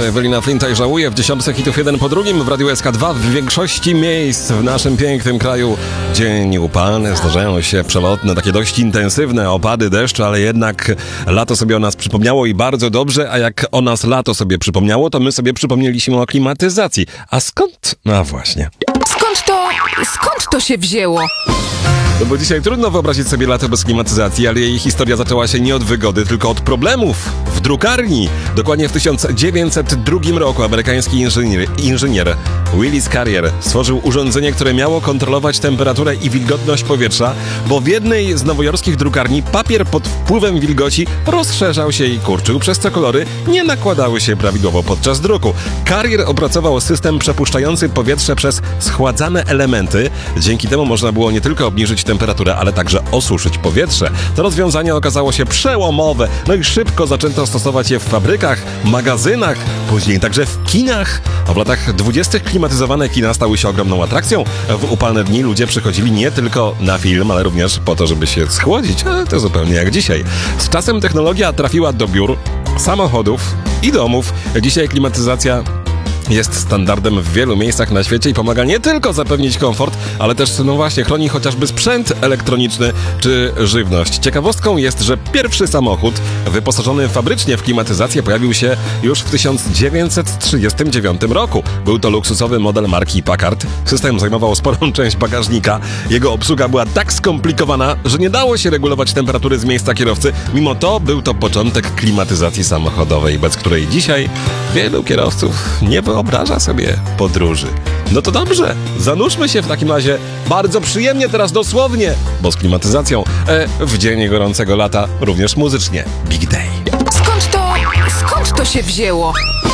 Ewelina Flinta i Żałuję w 10 hitów jeden po drugim w Radiu SK2 w większości miejsc w naszym pięknym kraju. Dzień upalny, zdarzają się przelotne, takie dość intensywne opady deszczu, ale jednak lato sobie o nas przypomniało i bardzo dobrze, a jak o nas lato sobie przypomniało, to my sobie przypomnieliśmy o klimatyzacji. A skąd? No właśnie. Skąd to się wzięło? No bo dzisiaj trudno wyobrazić sobie lato bez klimatyzacji, ale jej historia zaczęła się nie od wygody, tylko od problemów w drukarni. Dokładnie w 1902 roku amerykański inżynier Willis Carrier stworzył urządzenie, które miało kontrolować temperaturę i wilgotność powietrza, bo w jednej z nowojorskich drukarni papier pod wpływem wilgoci rozszerzał się i kurczył, przez co kolory nie nakładały się prawidłowo podczas druku. Carrier opracował system przepuszczający powietrze przez schładzane elementy. Dzięki temu można było nie tylko obniżyć temperaturę, ale także osuszyć powietrze. To rozwiązanie okazało się przełomowe, no i szybko zaczęto stosować je w fabrykach, magazynach, później także w kinach. A w latach 20. klimatyzowane kina stały się ogromną atrakcją. W upalne dni ludzie przychodzili nie tylko na film, ale również po to, żeby się schłodzić, ale to zupełnie jak dzisiaj. Z czasem technologia trafiła do biur, samochodów i domów. Dzisiaj klimatyzacja jest standardem w wielu miejscach na świecie i pomaga nie tylko zapewnić komfort, ale też, no właśnie, chroni chociażby sprzęt elektroniczny czy żywność. Ciekawostką jest, że pierwszy samochód wyposażony fabrycznie w klimatyzację pojawił się już w 1939 roku. Był to luksusowy model marki Packard. System zajmował sporą część bagażnika. Jego obsługa była tak skomplikowana, że nie dało się regulować temperatury z miejsca kierowcy. Mimo to był to początek klimatyzacji samochodowej, bez której dzisiaj wielu kierowców nie wyobraża sobie podróży. No to dobrze, zanurzmy się w takim razie bardzo przyjemnie teraz dosłownie, bo z klimatyzacją w dzień gorącego lata również muzycznie. Big Day. Skąd to się wzięło?